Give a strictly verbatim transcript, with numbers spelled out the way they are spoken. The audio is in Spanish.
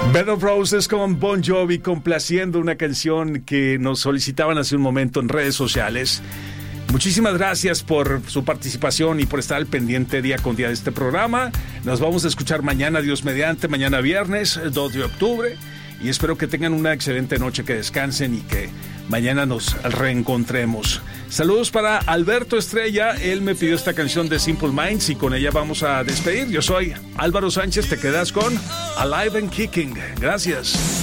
Bed of Roses con Bon Jovi, complaciendo una canción que nos solicitaban hace un momento en redes sociales. Muchísimas gracias por su participación y por estar al pendiente día con día de este programa. Nos vamos a escuchar mañana, Dios mediante, mañana viernes, dos de octubre. Y espero que tengan una excelente noche, que descansen y que mañana nos reencontremos. Saludos para Alberto Estrella. Él me pidió esta canción de Simple Minds y con ella vamos a despedir. Yo soy Álvaro Sánchez. Te quedas con Alive and Kicking. Gracias.